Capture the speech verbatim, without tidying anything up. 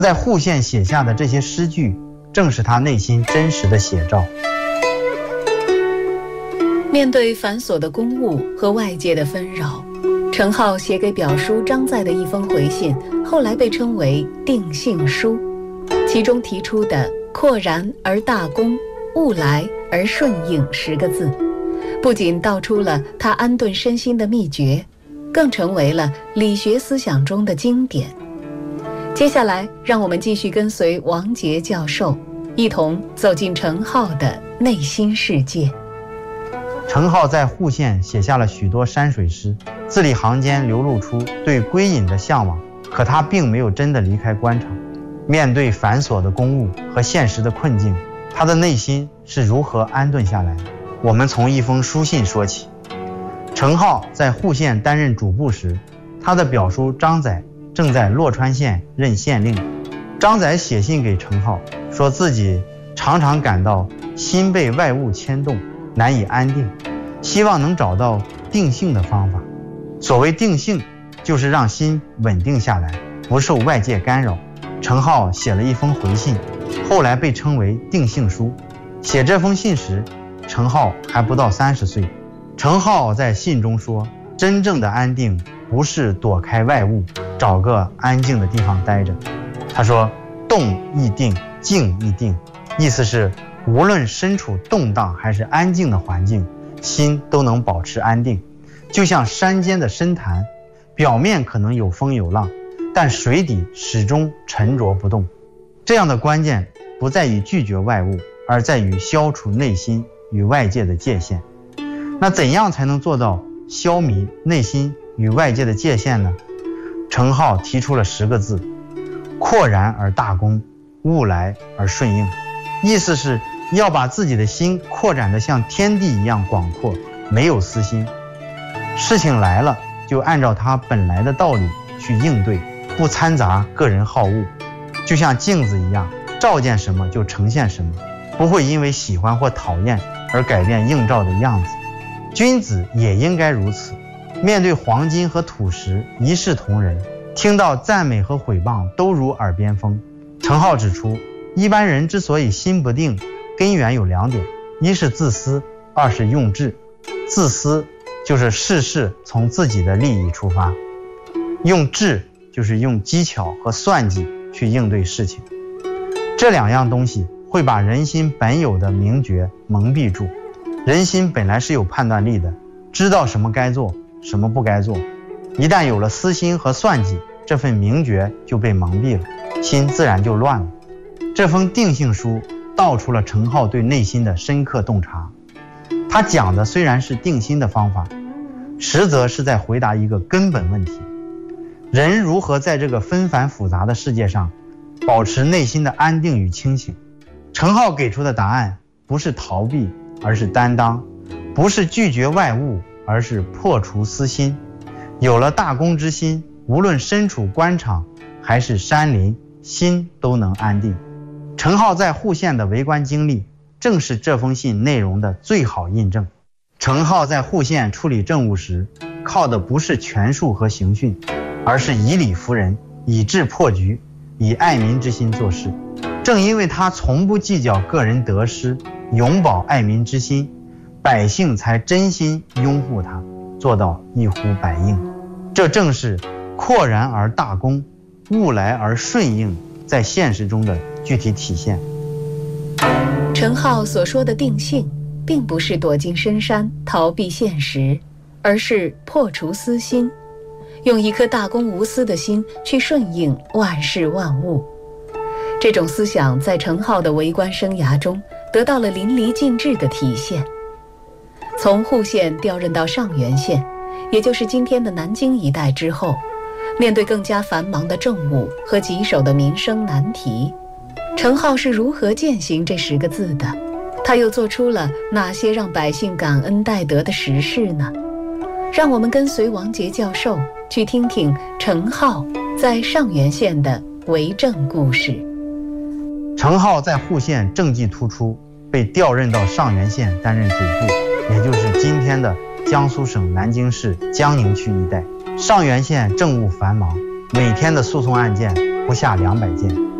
在户县写下的这些诗句，正是他内心真实的写照。 面对繁琐的公务和外界的纷扰，程颢写给表叔张载的一封回信，后来被称为定性书。其中提出的阔然而大公，物来而顺应十个字，不仅道出了他安顿身心的秘诀，更成为了理学思想中的经典。接下来，让我们继续跟随王杰教授，一同走进程颢的内心世界。 程颢在户县写下了许多山水诗，字里行间流露出对归隐的向往，可他并没有真的离开官场。面对繁琐的公务和现实的困境，他的内心是如何安顿下来的？我们从一封书信说起。程颢在户县担任主簿时，他的表叔张载正在洛川县任县令。张载写信给程颢，说自己常常感到心被外物牵动，难以安定，希望能找到定性的方法。所谓定性，就是让心稳定下来，不受外界干扰。程颢写了一封回信，后来被称为定性书。写这封信时，程颢还不到三十岁。程颢在信中说，真正的安定不是躲开外物，找个安静的地方待着。他说，动亦定，静亦定，意思是无论身处动荡还是安静的环境，心都能保持安定。就像山间的深潭，表面可能有风有浪，但水底始终沉着不动。这样的关键不在于拒绝外物，而在于消除内心与外界的界限。那怎样才能做到消弭内心与外界的界限呢？程颢提出了十个字：阔然而大公，物来而顺应。意思是要把自己的心扩展得像天地一样广阔，没有私心。事情来了，就按照它本来的道理去应对，不掺杂个人好恶。就像镜子一样，照见什么就呈现什么，不会因为喜欢或讨厌而改变映照的样子。君子也应该如此，面对黄金和土石一视同仁，听到赞美和毁谤都如耳边风。程颢指出，一般人之所以心不定，根源有两点，一是自私，二是用智。自私就是事事从自己的利益出发，用智就是用技巧和算计去应对事情。这两样东西会把人心本有的明觉蒙蔽住。人心本来是有判断力的，知道什么该做，什么不该做。一旦有了私心和算计，这份明觉就被蒙蔽了，心自然就乱了。这封定性书道出了程颢对内心的深刻洞察。他讲的虽然是定心的方法，实则是在回答一个根本问题：人如何在这个纷繁复杂的世界上保持内心的安定与清醒？程颢给出的答案不是逃避，而是担当；不是拒绝外物，而是破除私心。有了大公之心，无论身处官场还是山林，心都能安定。程颢在户县的为官经历，正是这封信内容的最好印证。程颢在户县处理政务时，靠的不是权术和刑讯，而是以理服人，以智破局，以爱民之心做事。正因为他从不计较个人得失，永葆爱民之心，百姓才真心拥护他，做到一呼百应。这正是阔然而大公，物来而顺应在现实中的具体体现。 程颢所说的定性，并不是躲进深山逃避现实，而是破除私心，用一颗大公无私的心去顺应万事万物。这种思想在程颢的为官生涯中得到了淋漓尽致的体现。从户县调任到上元县，也就是今天的南京一带之后，面对更加繁忙的政务和棘手的民生难题，程颢是如何践行这十个字的？他又做出了哪些让百姓感恩戴德的实事呢？让我们跟随王杰教授去听听程颢在上元县的为政故事。 程颢在户县政绩突出，被调任到上元县担任主簿，也就是今天的江苏省南京市江宁区一带。上元县政务繁忙，每天的诉讼案件不不下两百件。